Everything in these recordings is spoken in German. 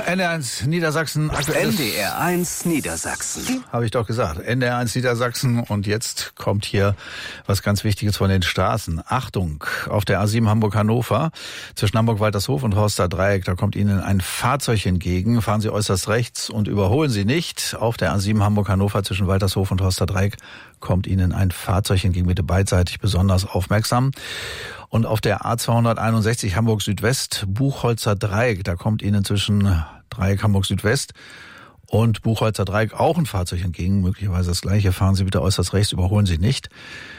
NDR1 Niedersachsen. NDR1 Niedersachsen. Habe ich doch gesagt. NDR1 Niedersachsen. Und jetzt kommt hier was ganz Wichtiges von den Straßen. Achtung, auf der A7 Hamburg-Hannover, zwischen Hamburg-Waltershof und Horster Dreieck, da kommt Ihnen ein Fahrzeug entgegen. Fahren Sie äußerst rechts und überholen Sie nicht. Auf der A7 Hamburg-Hannover, zwischen Waltershof und Horster Dreieck, kommt Ihnen ein Fahrzeug entgegen. Bitte beidseitig besonders aufmerksam. Und auf der A261 Hamburg Südwest, Buchholzer Dreieck, da kommt Ihnen zwischen Dreieck Hamburg Südwest und Buchholzer Dreieck auch ein Fahrzeug entgegen. Möglicherweise das gleiche. Fahren Sie bitte äußerst rechts, überholen Sie nicht.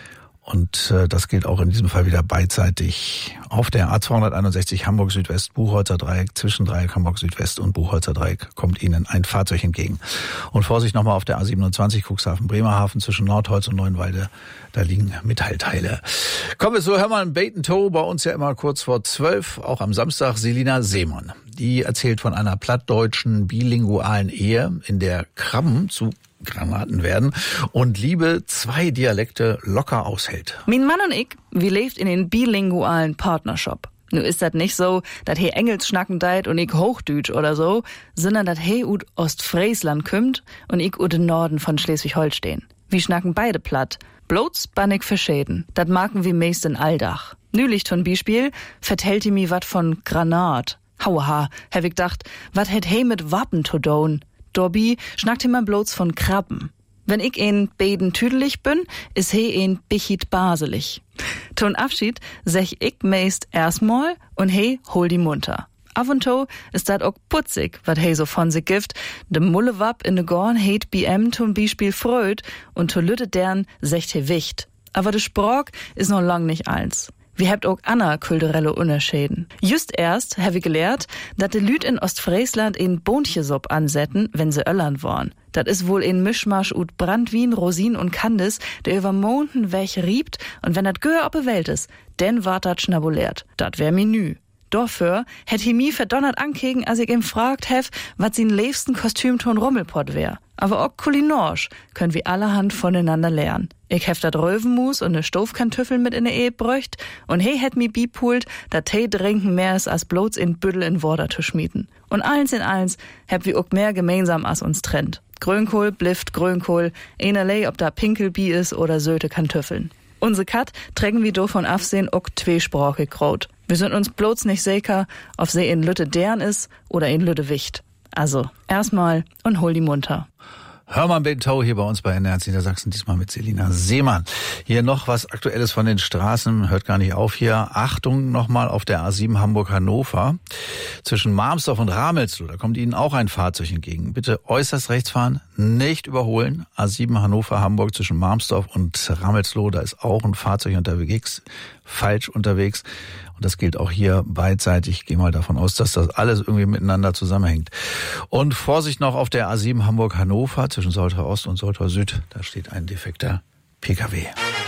Und das gilt auch in diesem Fall wieder beidseitig. Auf der A261 Hamburg Südwest, Buchholzer Dreieck, zwischen Dreieck Hamburg Südwest und Buchholzer Dreieck kommt Ihnen ein Fahrzeug entgegen. Und Vorsicht nochmal auf der A27 Cuxhaven Bremerhaven, zwischen Nordholz und Neuenwalde, da liegen Metallteile. Kommen wir zu Hermann Beit-Toe, bei uns ja immer kurz vor 12, auch am Samstag, Selina Seemann. Die erzählt von einer plattdeutschen bilingualen Ehe, in der Krabben zu Granaten werden und Liebe 2 Dialekte locker aushält. Mein Mann und ich, wir lebt in den bilingualen Partnershop. Nu ist das nicht so, dass he Englisch schnacken deit und ich Hochdütsch oder so, sondern dass he ut Ostfriesland kümmt und ich ut den Norden von Schleswig-Holstein. Wir schnacken beide platt. Bloß bannig verschäden. Dat maken wir meist in Alldach. Nülich zum Beispiel vertellt i mi wat von Granat. Hauha, hab ich gedacht, wat hätt he mit Wappen to doen? Dobby schnackt immer bloß von Krabben. Wenn ich ein Beden tüdelig bin, is he ein bichit baselig. Ton Abschied sech ich meist erstmal und he hol die munter. Ab und to ist dat auch putzig, wat he so von sich gift. De Mullewapp in de Gorn heit BM zum Beispiel freut und to lütte dern secht he wicht. Aber de Sprach is noch lang nicht eins. Wir habt auch Anna kulturelle Unterschieden. Just erst hab ich gelehrt, dass die Lüd in Ostfriesland in Bontjesupp ansetzen, wenn sie öllern wollen. Das ist wohl ein Mischmasch ut Brandwien, Rosinen und Kandis, der über Monden weg riebt, und wenn dat Gör op de Welt is, denn wart dat schnabulärt. Dat wär Menü. Dafür hätt hi mi verdonnert ankegen, als ich ihm fragt hef, wat sin liebsten Kostümton Rummelpott wär. Aber auch kulinarisch können wir allerhand voneinander lernen. Ich hef dat Röwenmus und ne Stofkantöffel mit in der Ehe bräucht und he hätt mi bipult, dat Tee trinken mehr is als bloß in Büdel in Worder zu schmieden. Und eins in eins hab wir auch mehr gemeinsam als uns trennt. Grönkohl blifft Grönkohl, einerlei ob da Pinkelbi is oder Söte Kantöffeln. Unsere Kat trägen wir davon afsehen auch zweisprachig Kraut. Wir sind uns bloß nicht sicher, ob sie in Lütte dern is oder in Lütte Wicht. Also, erstmal und hol die munter. Hermann Beit-Toe hier bei uns bei NDR1 Niedersachsen, diesmal mit Selina Seemann. Hier noch was Aktuelles von den Straßen, hört gar nicht auf hier. Achtung nochmal auf der A7 Hamburg-Hannover. Zwischen Marmsdorf und Ramelsloh, da kommt Ihnen auch ein Fahrzeug entgegen. Bitte äußerst rechts fahren, nicht überholen. A7 Hannover-Hamburg zwischen Marmsdorf und Ramelsloh, da ist auch ein Fahrzeug unterwegs, falsch unterwegs. Und das gilt auch hier beidseitig. Ich gehe mal davon aus, dass das alles irgendwie miteinander zusammenhängt. Und Vorsicht noch auf der A7 Hamburg-Hannover zwischen Soltau Ost und Soltau Süd. Da steht ein defekter PKW.